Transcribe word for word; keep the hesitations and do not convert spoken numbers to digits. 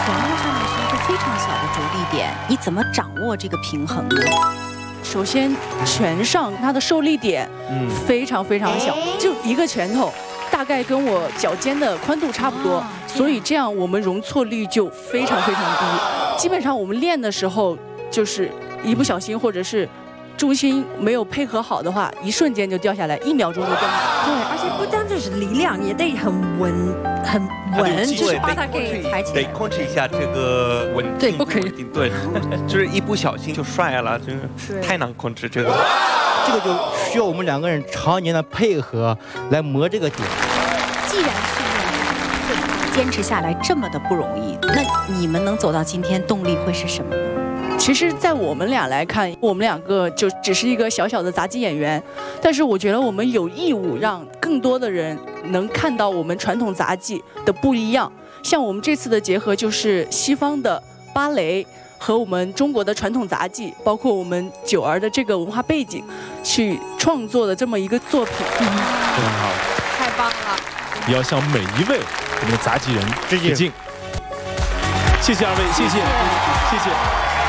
旋律上面是一个非常小的着力点，你怎么掌握这个平衡呢？ 首先，拳上它的受力点非常非常小，就一个拳头，大概跟我脚尖的宽度差不多，所以这样我们容错率就非常非常低。基本上我们练的时候，就是一不小心或者是重心没有配合好的话，一瞬间就掉下来，一秒钟就掉下来。 对，而且不单只是力量，也得很稳，很稳，就是把它给抬起来。 得控制一下这个稳定， 对，不可以， 对，就是一不小心就摔了，真是太难控制这个。 这个就需要我们两个人常年的配合来磨这个点。 既然训练坚持下来这么的不容易，那你们能走到今天，动力会是什么呢？ 其实，在我们俩来看，我们两个就只是一个小小的杂技演员，但是我觉得我们有义务让更多的人能看到我们传统杂技的不一样。像我们这次的结合，就是西方的芭蕾和我们中国的传统杂技，包括我们九儿的这个文化背景，去创作的这么一个作品。 非常好， 太棒了！ 也要向每一位我们的杂技人致敬。谢谢二位，谢谢，谢谢。